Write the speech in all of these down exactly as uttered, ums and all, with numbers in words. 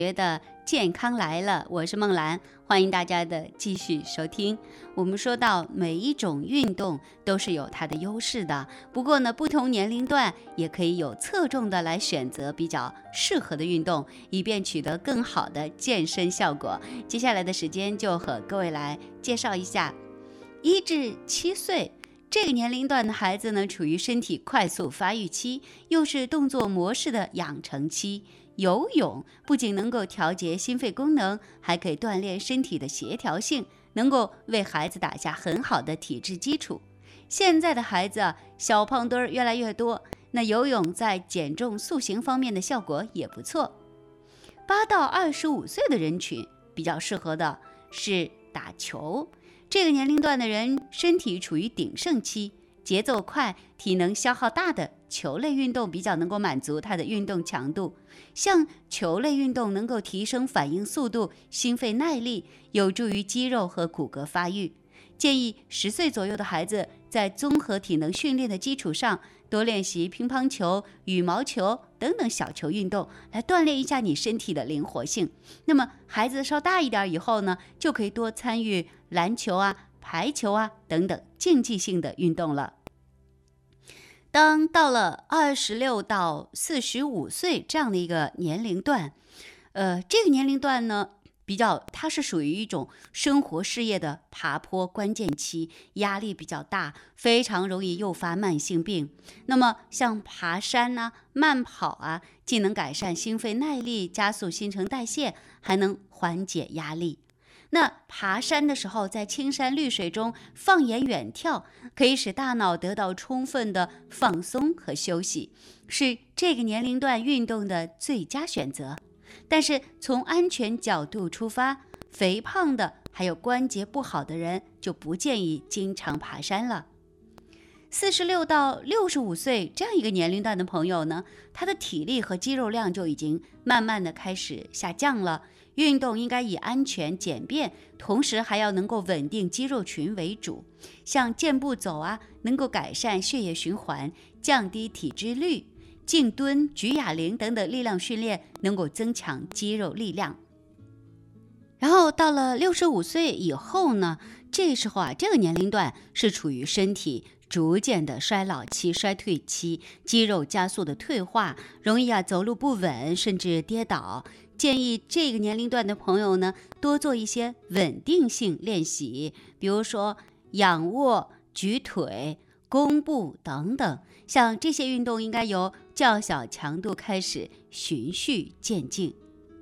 觉得健康来了，我是梦兰，欢迎大家的继续收听。我们说到每一种运动都是有它的优势的，不过呢，不同年龄段也可以有侧重的来选择比较适合的运动，以便取得更好的健身效果。接下来的时间就和各位来介绍一下一至七岁。这个年龄段的孩子呢，处于身体快速发育期，又是动作模式的养成期。游泳不仅能够调节心肺功能，还可以锻炼身体的协调性，能够为孩子打下很好的体质基础。现在的孩子啊，小胖墩儿越来越多，那游泳在减重塑形方面的效果也不错。八到二十五岁的人群比较适合的是打球。这个年龄段的人身体处于鼎盛期，节奏快、体能消耗大的球类运动比较能够满足他的运动强度。像球类运动能够提升反应速度、心肺耐力，有助于肌肉和骨骼发育。建议十岁左右的孩子在综合体能训练的基础上，多练习乒乓球、羽毛球等等小球运动，来锻炼一下你身体的灵活性。那么孩子稍大一点以后呢，就可以多参与篮球啊、排球啊等等竞技性的运动了。当到了二十六到四十五岁这样的一个年龄段，呃，这个年龄段呢，比较它是属于一种生活事业的爬坡关键期，压力比较大，非常容易诱发慢性病。那么像爬山啊、慢跑啊，既能改善心肺耐力，加速新陈代谢，还能缓解压力。那爬山的时候，在青山绿水中放眼远眺，可以使大脑得到充分的放松和休息，是这个年龄段运动的最佳选择。但是从安全角度出发，肥胖的还有关节不好的人就不建议经常爬山了。四十六到六十五岁这样一个年龄段的朋友呢，他的体力和肌肉量就已经慢慢的开始下降了。运动应该以安全简便，同时还要能够稳定肌肉群为主。像健步走啊，能够改善血液循环，降低体脂率；静蹲、举哑铃等等力量训练能够增强肌肉力量。然后到了六十五岁以后呢，这时候啊，这个年龄段是处于身体逐渐的衰老期、衰退期，肌肉加速的退化，容易啊走路不稳，甚至跌倒。建议这个年龄段的朋友呢，多做一些稳定性练习，比如说仰卧、举腿、弓步等等。像这些运动应该由较小强度开始，循序渐进。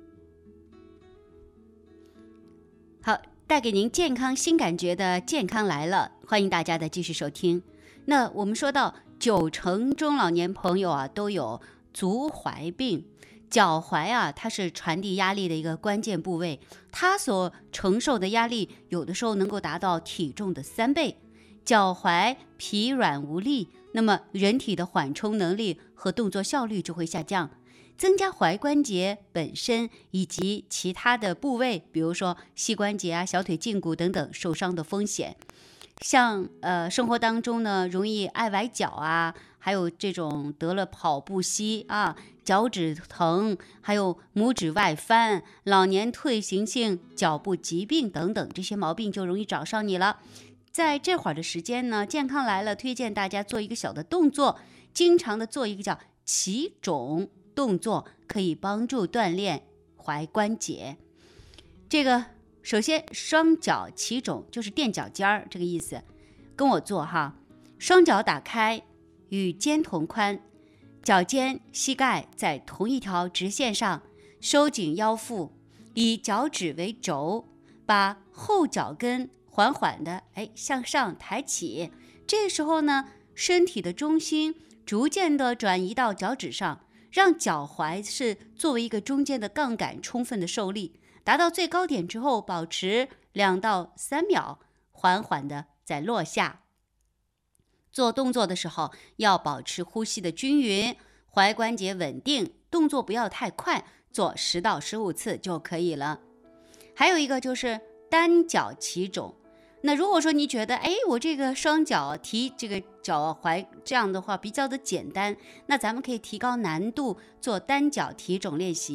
好，带给您健康新感觉的健康来了，欢迎大家的继续收听。那我们说到九成中老年朋友啊都有足踝病。脚踝啊，它是传递压力的一个关键部位，它所承受的压力有的时候能够达到体重的三倍。脚踝疲软无力，那么人体的缓冲能力和动作效率就会下降，增加踝关节本身以及其他的部位，比如说膝关节啊、小腿胫骨等等受伤的风险。像呃生活当中呢，容易爱崴脚啊，还有这种得了跑步膝啊、脚趾疼，还有拇指外翻、老年退行性脚部疾病等等，这些毛病就容易找上你了。在这会儿的时间呢，健康来了推荐大家做一个小的动作，经常的做一个叫起踵动作，可以帮助锻炼踝关节。这个首先双脚起踵就是垫脚尖儿这个意思，跟我做哈，双脚打开，与肩同宽，脚尖膝盖在同一条直线上，收紧腰腹，以脚趾为轴，把后脚跟缓缓的哎向上抬起。这时候呢，身体的中心逐渐的转移到脚趾上，让脚踝是作为一个中间的杠杆充分的受力，达到最高点之后，保持两到三秒，缓缓的再落下。做动作的时候要保持呼吸的均匀，踝关节稳定，动作不要太快，做十到十五次就可以了。还有一个就是单脚起踵。那如果说你觉得哎，我这个双脚提这个脚踝这样的话比较的简单，那咱们可以提高难度，做单脚提踵练习。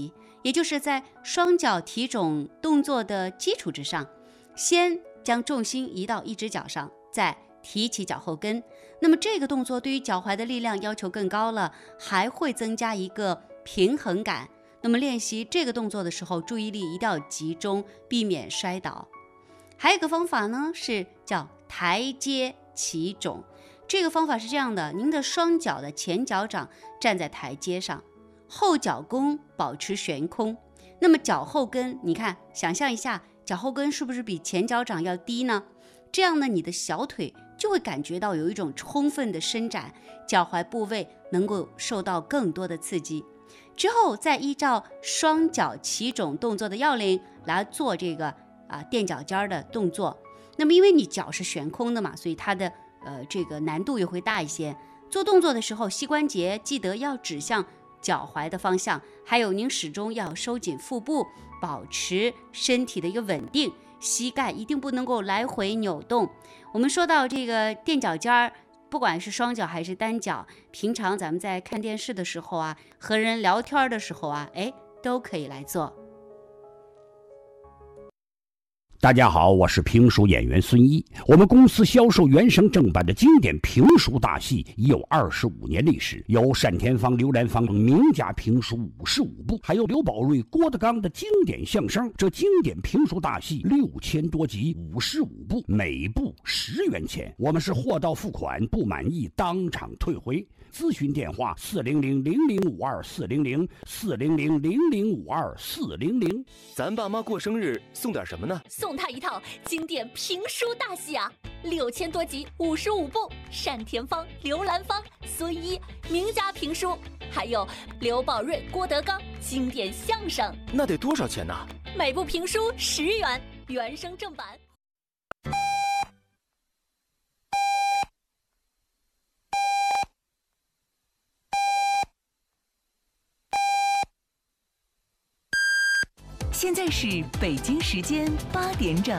也就是在双脚提踵动作的基础之上，先将重心移到一只脚上，再提起脚后跟。那么这个动作对于脚踝的力量要求更高了，还会增加一个平衡感。那么练习这个动作的时候，注意力一定要集中，避免摔倒。还有一个方法呢，是叫台阶起踵。这个方法是这样的，您的双脚的前脚掌站在台阶上，后脚弓保持悬空。那么脚后跟，你看，想象一下，脚后跟是不是比前脚掌要低呢？这样呢，你的小腿就会感觉到有一种充分的伸展，脚踝部位能够受到更多的刺激。之后再依照双脚起踵动作的要领来做这个啊垫脚尖的动作。那么因为你脚是悬空的嘛，所以它的呃这个难度也会大一些。做动作的时候，膝关节记得要指向脚踝的方向，还有您始终要收紧腹部，保持身体的一个稳定，膝盖一定不能够来回扭动。我们说到这个垫脚尖儿，不管是双脚还是单脚，平常咱们在看电视的时候啊，和人聊天的时候啊，哎，都可以来做。 大家好，我是评书演员孙一。我们公司销售原声正版的经典评书大戏已有二十五年历史，有单田芳、刘兰芳等名家评书五十五部，还有刘宝瑞、郭德纲的经典相声。这经典评书大戏六千多集，五十五部，每部十元钱。我们是货到付款，不满意当场退回。咨询电话：四零零零零五二四零零四零零零零五二四零零。 咱爸妈过生日送点什么呢？ 送他一套经典评书大戏啊，六千多集，五十五部，单田芳、刘兰芳、孙一名家评书，还有刘宝瑞、郭德纲经典相声。 那得多少钱呢？ 每部评书十元，原声正版。 现在是北京时间八点整。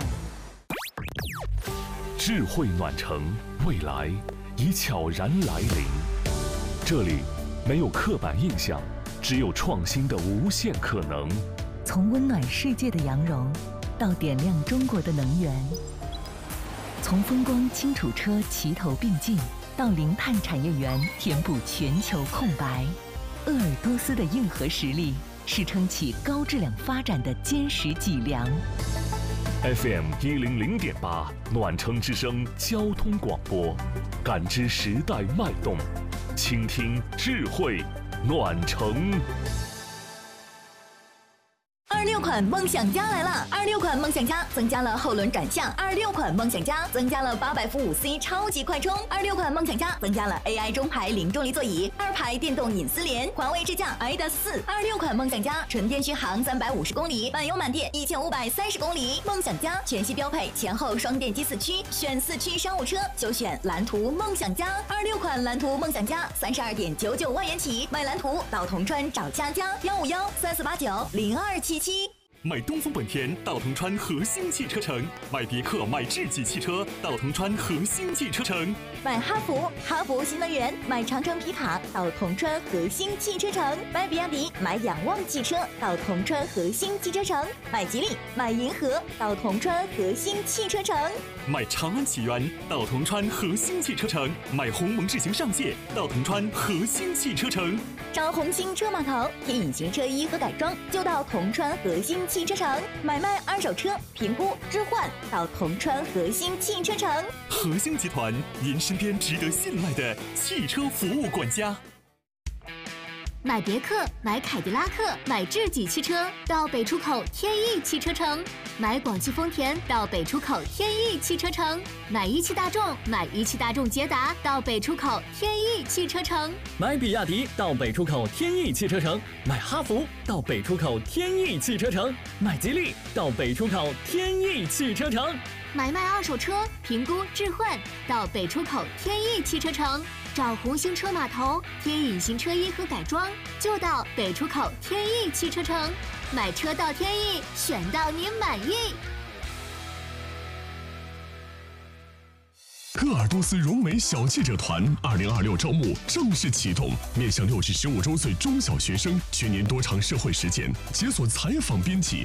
智慧暖城，未来已悄然来临。这里没有刻板印象，只有创新的无限可能。 从温暖世界的羊绒，到点亮中国的能源；从风光轻楚车齐头并进，到零碳产业园填补全球空白。鄂尔多斯的硬核实力，是撑起高质量发展的坚实脊梁。 F M 一零零点八，暖城之声交通广播，感知时代脉动，倾听智慧暖城。 二六款梦想家来了！二六款梦想家增加了后轮转向，二六款梦想家增加了八百伏五 C 超级快充，二六款梦想家增加了 A I 中排零重力座椅，二排电动隐私联，环卫智驾 I D A S 四。二六款梦想家纯电续航三百五十公里，满油满电一千五百三十公里。梦想家全系标配前后双电机四驱，选四驱商务车就选蓝图梦想家。二六款蓝图梦想家三十二点九九万元起，买蓝图到铜川找佳佳，幺五幺三四八九零二七七。 买东风本田到铜川核心汽车城，买别克买智己汽车到铜川核心汽车城， 买哈弗哈弗新能源，买长城皮卡到铜川核心汽车城，买比亚迪买仰望汽车到铜川核心汽车城，买吉利买银河到铜川核心汽车城， 买长安启源到铜川核心汽车城，买鸿蒙智行上界到铜川核心汽车城。 找红星车码头贴隐形车衣和改装就到铜川核心汽车城，买卖二手车评估置换到铜川核心汽车城。 核心集团，您身边值得信赖的汽车服务管家。 买别克买凯迪拉克买智己汽车到北出口天翼汽车城，买广汽丰田到北出口天翼汽车城，买一汽大众买一汽大众捷达到北出口天翼汽车城， 买比亚迪到北出口天翼汽车城，买哈弗到北出口天翼汽车城，买吉利到北出口天翼汽车城， 买卖二手车评估置换到北出口天翼汽车城。找红星车码头贴隐形车衣和改装就到北出口天翼汽车城，买车到天翼，选到您满意。 科鄂尔多斯荣美小记者团二零二六招募正式启动，面向六至十五周岁中小学生，全年多长社会实践，解锁采访编辑、